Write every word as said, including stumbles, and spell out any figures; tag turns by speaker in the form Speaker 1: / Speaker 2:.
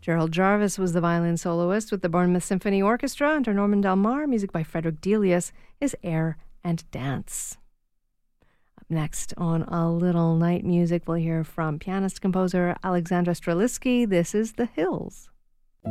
Speaker 1: Gerald Jarvis was the violin soloist with the Bournemouth Symphony Orchestra. Under Norman Del Mar, music by Frederick Delius is Air and Dance. Up next on A Little Night Music, we'll hear from pianist-composer Alexandra Strelitzky. This is The Hills.